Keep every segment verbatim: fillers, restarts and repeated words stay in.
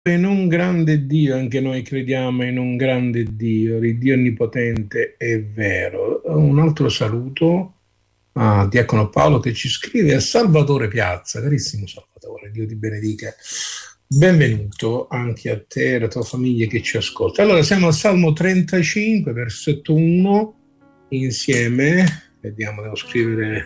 In un grande Dio, anche noi crediamo in un grande Dio, il Dio onnipotente è vero. Un altro saluto a Diacono Paolo che ci scrive a Salvatore Piazza, carissimo Salvatore, Dio ti benedica. Benvenuto anche a te e alla tua famiglia che ci ascolta. Allora siamo al Salmo trentacinque, versetto uno, insieme, vediamo, devo scrivere,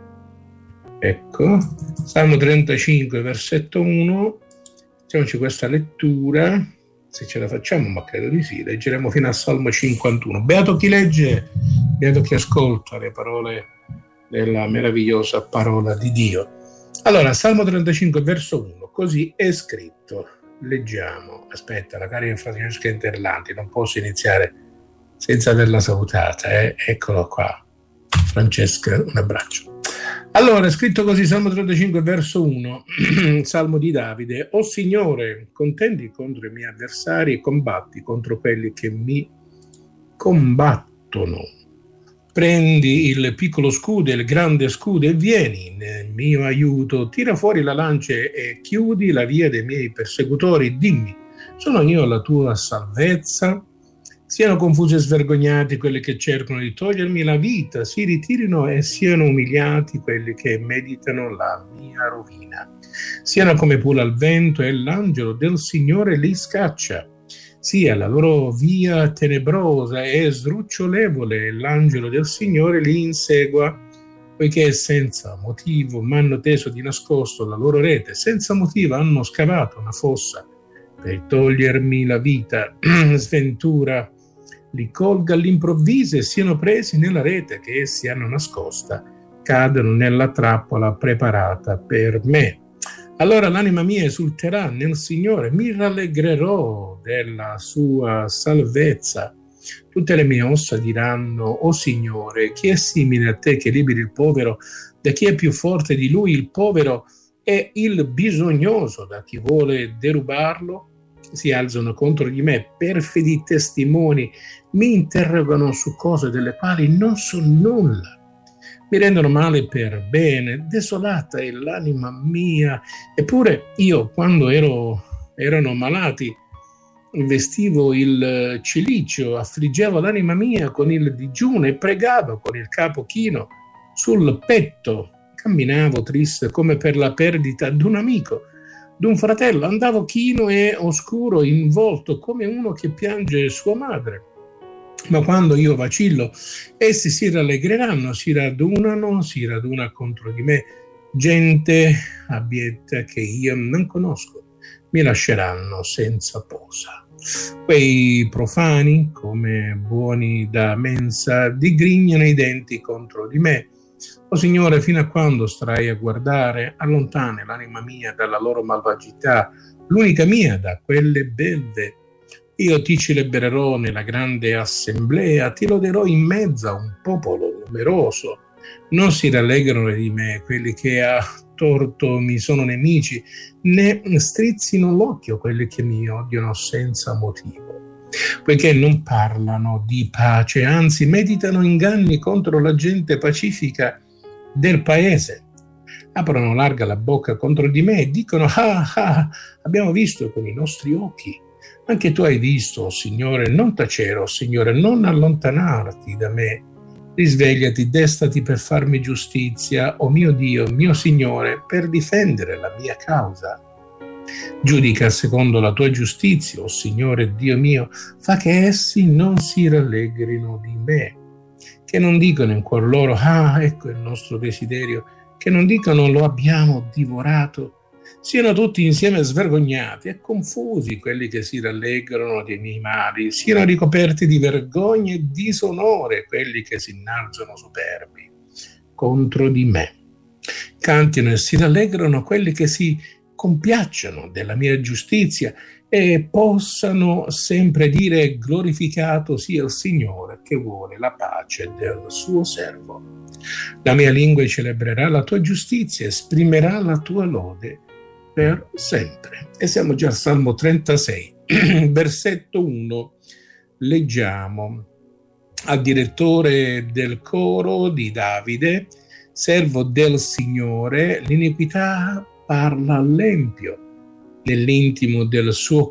ecco, Salmo trentacinque, versetto uno. Facciamoci questa lettura, se ce la facciamo, ma credo di sì, leggeremo fino al Salmo cinquantuno. Beato chi legge, beato chi ascolta le parole della meravigliosa parola di Dio. Allora, Salmo trentacinque, verso uno, così è scritto, leggiamo. Aspetta, la cara Francesca Interlanti, non posso iniziare senza averla salutata, eh? Eccolo qua. Francesca, un abbraccio. Allora, è scritto così, Salmo trentacinque, verso uno, Salmo di Davide. O Signore, contendi contro i miei avversari e combatti contro quelli che mi combattono. Prendi il piccolo scudo e il grande scudo e vieni nel mio aiuto. Tira fuori la lance e chiudi la via dei miei persecutori. Dimmi, sono io la tua salvezza? Siano confusi e svergognati quelli che cercano di togliermi la vita, si ritirino e siano umiliati quelli che meditano la mia rovina. Siano come pula al vento e l'angelo del Signore li scaccia. Sia la loro via tenebrosa e sdrucciolevole e l'angelo del Signore li insegua, poiché senza motivo m'hanno teso di nascosto la loro rete, senza motivo hanno scavato una fossa per togliermi la vita. Sventura li colga all'improvviso e siano presi nella rete che essi hanno nascosta, cadono nella trappola preparata per me. Allora l'anima mia esulterà nel Signore, mi rallegrerò della sua salvezza. Tutte le mie ossa diranno, o Signore, chi è simile a te che liberi il povero? Da chi è più forte di lui? Il povero è il bisognoso, da chi vuole derubarlo? Si alzano contro di me perfidi testimoni, mi interrogano su cose delle quali non so nulla. Mi rendono male per bene, desolata è l'anima mia. Eppure io, quando ero, erano malati, vestivo il cilicio, affliggevo l'anima mia con il digiuno e pregavo con il capo chino sul petto. Camminavo triste come per la perdita d'un amico, d'un fratello. Andavo chino e oscuro in volto come uno che piange sua madre. Ma quando io vacillo, essi si rallegreranno, si radunano, si raduna contro di me gente abietta che io non conosco, mi lasceranno senza posa. Quei profani, come buoni da mensa, digrignano i denti contro di me. O Signore, fino a quando starai a guardare? Allontana l'anima mia dalla loro malvagità, l'unica mia da quelle belve. Io ti celebrerò nella grande assemblea, ti loderò in mezzo a un popolo numeroso. Non si rallegrano di me quelli che a torto mi sono nemici, né strizzino l'occhio quelli che mi odiano senza motivo. Poiché non parlano di pace, anzi meditano inganni contro la gente pacifica del paese. Aprono larga la bocca contro di me e dicono: ah, ah, abbiamo visto con i nostri occhi. Anche tu hai visto, oh Signore, non tacere, oh Signore, non allontanarti da me. Risvegliati, destati per farmi giustizia, o oh mio Dio, mio Signore, per difendere la mia causa. Giudica secondo la tua giustizia, o oh Signore Dio mio, fa che essi non si rallegrino di me, che non dicono in cuor loro: ah, ecco il nostro desiderio, che non dicono: lo abbiamo divorato. Siano tutti insieme svergognati e confusi quelli che si rallegrano dei miei mali, siano ricoperti di vergogna e disonore quelli che si innalzano superbi contro di me. Cantino e si rallegrano quelli che si compiacciono della mia giustizia e possano sempre dire: glorificato sia il Signore che vuole la pace del suo servo. La mia lingua celebrerà la tua giustizia, esprimerà la tua lode per sempre. E siamo già al Salmo trentasei, versetto uno, leggiamo: al direttore del coro di Davide, servo del Signore, l'iniquità parla all'empio, nell'intimo del suo